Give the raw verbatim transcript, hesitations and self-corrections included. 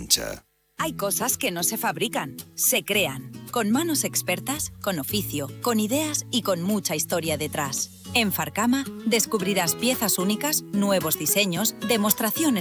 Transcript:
Mancha. Hay cosas que no se fabrican, se crean, con manos expertas, con oficio, con ideas y con mucha historia detrás. En Farcama descubrirás piezas únicas, nuevos diseños, demostraciones